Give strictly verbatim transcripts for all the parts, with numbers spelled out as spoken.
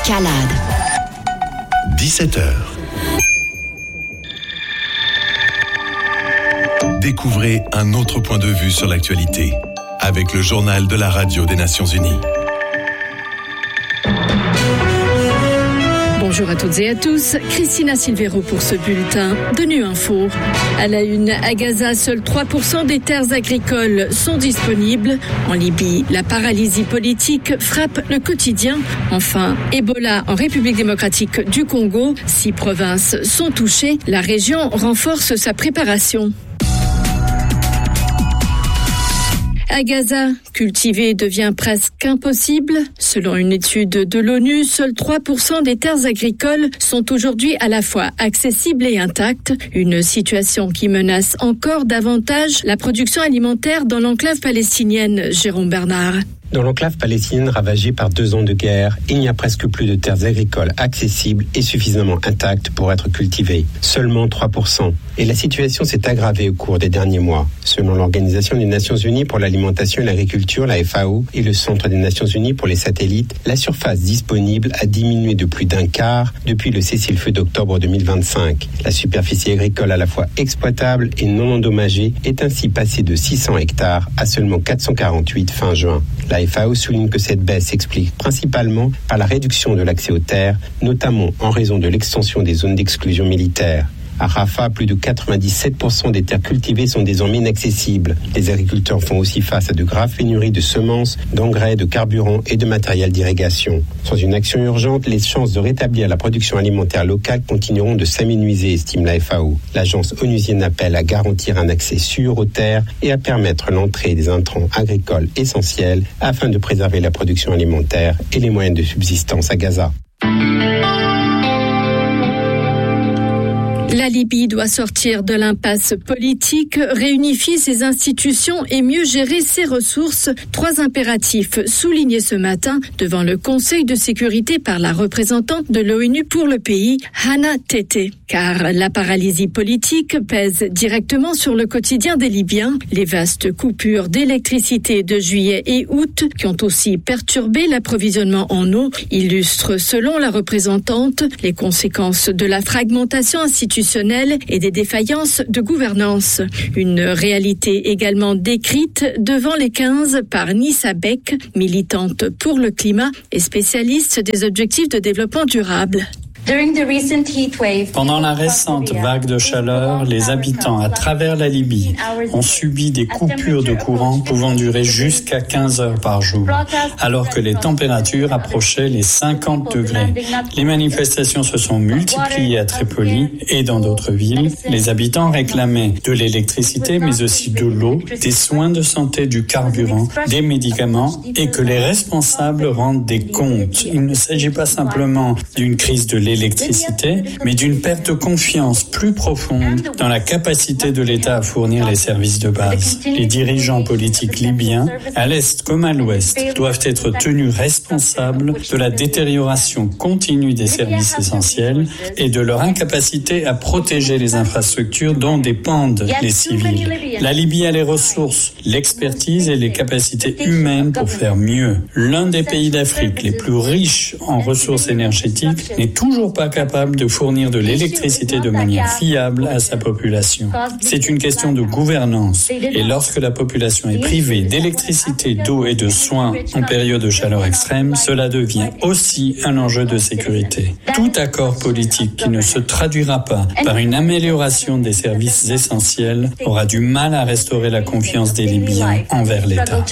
Calade. dix-sept heures. Découvrez un autre point de vue sur l'actualité avec le journal de la radio des Nations Unies. Bonjour à toutes et à tous, Christina Silvero pour ce bulletin de Nu Info. À la une, à Gaza, seuls trois pour cent des terres agricoles sont disponibles. En Libye, la paralysie politique frappe le quotidien. Enfin, Ebola en République démocratique du Congo. Six provinces sont touchées. La région renforce sa préparation. À Gaza, cultiver devient presque impossible. Selon une étude de l'ONU, seuls trois pour cent des terres agricoles sont aujourd'hui à la fois accessibles et intactes. Une situation qui menace encore davantage la production alimentaire dans l'enclave palestinienne. Jérôme Bernard. Dans l'enclave palestinienne ravagée par deux ans de guerre, il n'y a presque plus de terres agricoles accessibles et suffisamment intactes pour être cultivées. Seulement trois pour cent. Et la situation s'est aggravée au cours des derniers mois. Selon l'Organisation des Nations Unies pour l'alimentation et l'agriculture, la F A O, et le Centre des Nations Unies pour les satellites, la surface disponible a diminué de plus d'un quart depuis le cessez-le-feu d'octobre deux mille vingt-cinq. La superficie agricole à la fois exploitable et non endommagée est ainsi passée de six cents hectares à seulement quatre cent quarante-huit fin juin. La F A O souligne que cette baisse s'explique principalement par la réduction de l'accès aux terres, notamment en raison de l'extension des zones d'exclusion militaire. À Rafah, plus de quatre-vingt-dix-sept pour cent des terres cultivées sont désormais inaccessibles. Les agriculteurs font aussi face à de graves pénuries de semences, d'engrais, de carburant et de matériel d'irrigation. Sans une action urgente, les chances de rétablir la production alimentaire locale continueront de s'amenuiser, estime la F A O. L'agence onusienne appelle à garantir un accès sûr aux terres et à permettre l'entrée des intrants agricoles essentiels afin de préserver la production alimentaire et les moyens de subsistance à Gaza. La Libye doit sortir de l'impasse politique, réunifier ses institutions et mieux gérer ses ressources. Trois impératifs soulignés ce matin devant le Conseil de sécurité par la représentante de l'ONU pour le pays, Hana Tete. Car la paralysie politique pèse directement sur le quotidien des Libyens. Les vastes coupures d'électricité de juillet et août, qui ont aussi perturbé l'approvisionnement en eau, illustrent, selon la représentante, les conséquences de la fragmentation institutionnelle et des défaillances de gouvernance. Une réalité également décrite devant les quinze par Nissa Beck, militante pour le climat et spécialiste des objectifs de développement durable. Pendant la récente vague de chaleur, les habitants à travers la Libye ont subi des coupures de courant pouvant durer jusqu'à quinze heures par jour, alors que les températures approchaient les cinquante degrés. Les manifestations se sont multipliées à Tripoli et dans d'autres villes. Les habitants réclamaient de l'électricité, mais aussi de l'eau, des soins de santé, du carburant, des médicaments et que les responsables rendent des comptes. Il ne s'agit pas simplement d'une crise de l'électricité, l'électricité, mais d'une perte de confiance plus profonde dans la capacité de l'État à fournir les services de base. Les dirigeants politiques libyens, à l'Est comme à l'Ouest, doivent être tenus responsables de la détérioration continue des services essentiels et de leur incapacité à protéger les infrastructures dont dépendent les civils. La Libye a les ressources, l'expertise et les capacités humaines pour faire mieux. L'un des pays d'Afrique les plus riches en ressources énergétiques n'est toujours pas capable de fournir de l'électricité de manière fiable à sa population. C'est une question de gouvernance. Et lorsque la population est privée d'électricité, d'eau et de soins en période de chaleur extrême, cela devient aussi un enjeu de sécurité. Tout accord politique qui ne se traduira pas par une amélioration des services essentiels aura du mal à restaurer la confiance des Libyens envers l'État.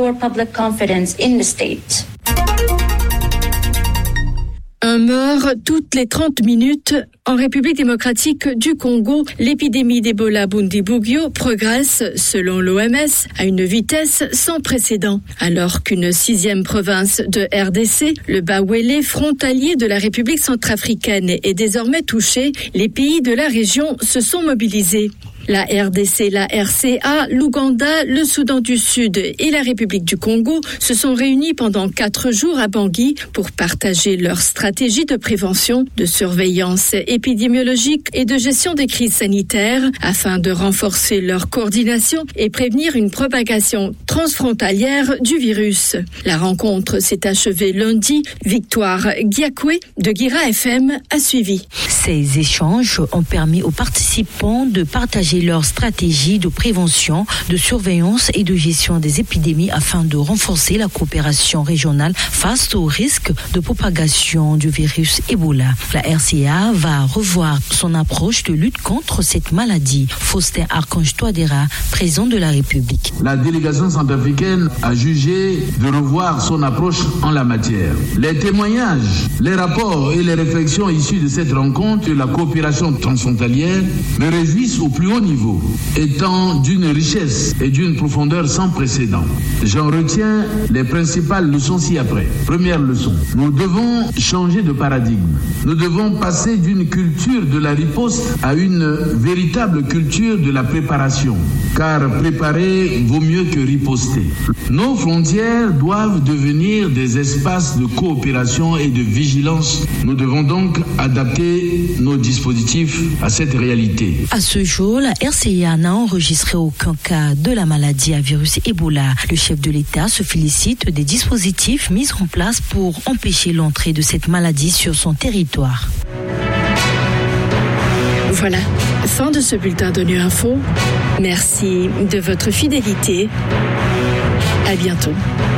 Un mort toutes les trente minutes. En République démocratique du Congo, l'épidémie d'Ebola Bundibugyo progresse, selon l'O M S, à une vitesse sans précédent. Alors qu'une sixième province de R D C, le Bawele, frontalier de la République centrafricaine, est désormais touché, les pays de la région se sont mobilisés. La R D C, la R C A, l'Ouganda, le Soudan du Sud et la République du Congo se sont réunis pendant quatre jours à Bangui pour partager leur stratégie de prévention, de surveillance épidémiologique et de gestion des crises sanitaires afin de renforcer leur coordination et prévenir une propagation transfrontalière du virus. La rencontre s'est achevée lundi. Victoire Giakoué de Guira F M a suivi. Ces échanges ont permis aux participants de partager leur stratégie de prévention, de surveillance et de gestion des épidémies afin de renforcer la coopération régionale face au risque de propagation du virus Ebola. La R C A va revoir son approche de lutte contre cette maladie. Faustin Archange Touadéra, président de la République. La délégation centrafricaine a jugé de revoir son approche en la matière. Les témoignages, les rapports et les réflexions issues de cette rencontre de la coopération transfrontalière me réjouissent au plus haut niveau, étant d'une richesse et d'une profondeur sans précédent. J'en retiens les principales leçons ci-après. Première leçon, nous devons changer de paradigme. Nous devons passer d'une culture de la riposte à une véritable culture de la préparation, car préparer vaut mieux que riposter. Nos frontières doivent devenir des espaces de coopération et de vigilance. Nous devons donc adapter nos dispositifs à cette réalité. À ce jour, la R C A n'a enregistré aucun cas de la maladie à virus Ebola. Le chef de l'État se félicite des dispositifs mis en place pour empêcher l'entrée de cette maladie sur son territoire. Voilà, fin de ce bulletin d'ONU Info. Merci de votre fidélité. À bientôt.